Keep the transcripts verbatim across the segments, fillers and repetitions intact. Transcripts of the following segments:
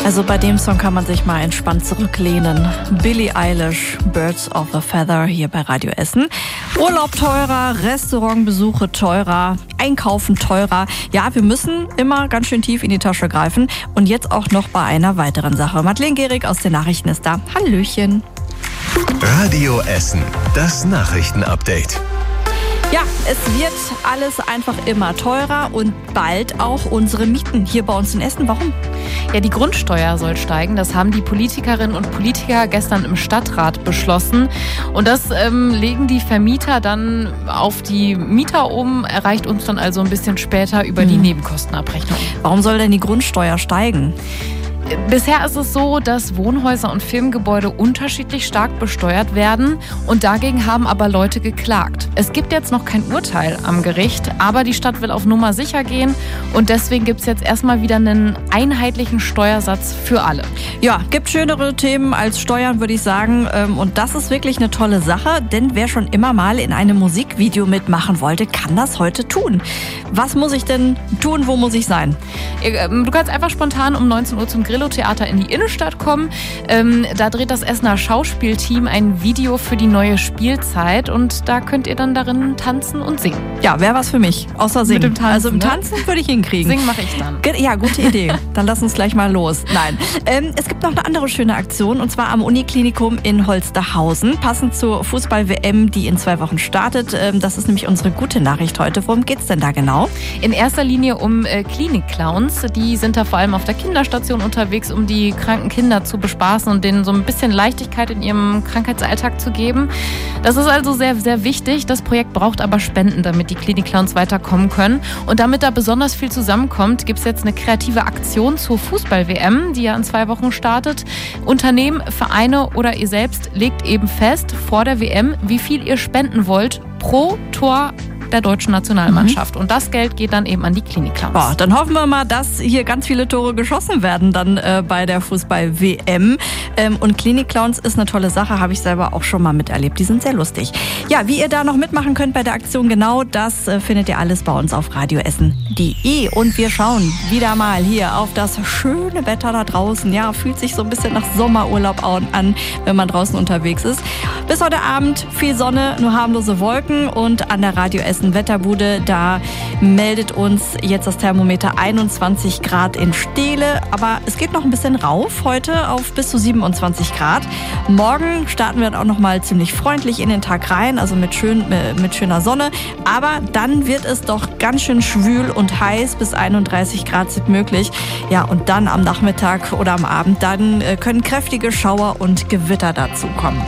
Also bei dem Song kann man sich mal entspannt zurücklehnen. Billie Eilish, Birds of a Feather hier bei Radio Essen. Urlaub teurer, Restaurantbesuche teurer, Einkaufen teurer. Ja, wir müssen immer ganz schön tief in die Tasche greifen. Und jetzt auch noch bei einer weiteren Sache. Madeleine Gehrig aus den Nachrichten ist da. Hallöchen. Radio Essen, das Nachrichtenupdate. Ja, es wird alles einfach immer teurer und bald auch unsere Mieten hier bei uns in Essen. Warum? Ja, die Grundsteuer soll steigen. Das haben die Politikerinnen und Politiker gestern im Stadtrat beschlossen. Und das ähm, legen die Vermieter dann auf die Mieter um, erreicht uns dann also ein bisschen später über die Hm. Nebenkostenabrechnung. Warum soll denn die Grundsteuer steigen? Bisher ist es so, dass Wohnhäuser und Firmengebäude unterschiedlich stark besteuert werden und dagegen haben aber Leute geklagt. Es gibt jetzt noch kein Urteil am Gericht, aber die Stadt will auf Nummer sicher gehen und deswegen gibt es jetzt erstmal wieder einen einheitlichen Steuersatz für alle. Ja, gibt schönere Themen als Steuern, würde ich sagen. Und das ist wirklich eine tolle Sache, denn wer schon immer mal in einem Musikvideo mitmachen wollte, kann das heute tun. Was muss ich denn tun? Wo muss ich sein? Du kannst einfach spontan um neunzehn Uhr zum Grillo-Theater in die Innenstadt kommen. Ähm, da dreht das Essener Schauspielteam ein Video für die neue Spielzeit und da könnt ihr dann darin tanzen und singen. Ja, wäre was für mich, außer singen. Mit dem Tanzen, also im ne? Tanzen würde ich hinkriegen. Singen mache ich dann. Ja, gute Idee. Dann lass uns gleich mal los. Nein, ähm, es gibt noch eine andere schöne Aktion und zwar am Uniklinikum in Holsterhausen. Passend zur Fußball-W M, die in zwei Wochen startet. Ähm, das ist nämlich unsere gute Nachricht heute. Worum geht's denn da genau? In erster Linie um äh, Klinik-Clowns. Die sind da vor allem auf der Kinderstation unterwegs, um die kranken Kinder zu bespaßen und denen so ein bisschen Leichtigkeit in ihrem Krankheitsalltag zu geben. Das ist also sehr, sehr wichtig. Das Projekt braucht aber Spenden, damit die Klinik-Clowns weiterkommen können. Und damit da besonders viel zusammenkommt, gibt es jetzt eine kreative Aktion zur Fußball-W M, die ja in zwei Wochen startet. Unternehmen, Vereine oder ihr selbst legt eben fest vor der W M, wie viel ihr spenden wollt pro Tor der deutschen Nationalmannschaft. Mhm. Und das Geld geht dann eben an die Klinik-Clowns. Boah, dann hoffen wir mal, dass hier ganz viele Tore geschossen werden dann äh, bei der Fußball-W M. Ähm, und Klinik-Clowns ist eine tolle Sache, habe ich selber auch schon mal miterlebt. Die sind sehr lustig. Ja, wie ihr da noch mitmachen könnt bei der Aktion, genau das äh, findet ihr alles bei uns auf radioessen punkt de. Und wir schauen wieder mal hier auf das schöne Wetter da draußen. Ja, fühlt sich so ein bisschen nach Sommerurlaub an, wenn man draußen unterwegs ist. Bis heute Abend viel Sonne, nur harmlose Wolken und an der Radio Essen Wetterbude, da meldet uns jetzt das Thermometer einundzwanzig Grad in Steele, aber es geht noch ein bisschen rauf heute auf bis zu siebenundzwanzig Grad. Morgen starten wir dann auch noch mal ziemlich freundlich in den Tag rein, also mit, schön, mit schöner Sonne, aber dann wird es doch ganz schön schwül und heiß, bis einunddreißig Grad sind möglich. Ja, und dann am Nachmittag oder am Abend, dann können kräftige Schauer und Gewitter dazukommen.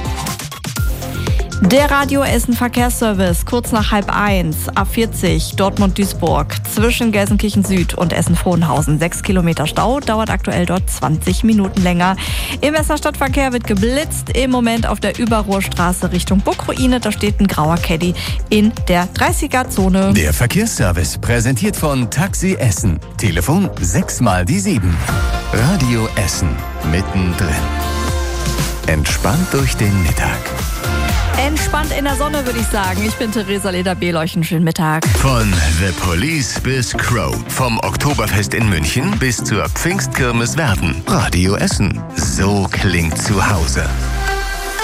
Der Radio Essen Verkehrsservice, kurz nach halb eins, A vierzig, Dortmund-Duisburg, zwischen Gelsenkirchen Süd und Essen-Frohnhausen. Sechs Kilometer Stau, dauert aktuell dort zwanzig Minuten länger. Im Essener Stadtverkehr wird geblitzt, im Moment auf der Überruhrstraße Richtung Burgruine. Da steht ein grauer Caddy in der dreißiger-Zone. Der Verkehrsservice, präsentiert von Taxi Essen. Telefon sechs mal die sieben. Radio Essen, mittendrin. Entspannt durch den Mittag. Entspannt in der Sonne, würde ich sagen. Ich bin Theresa Leder-Beleuchen. Schönen Mittag. Von The Police bis Crow. Vom Oktoberfest in München bis zur Pfingstkirmes Werden. Radio Essen. So klingt zu Hause.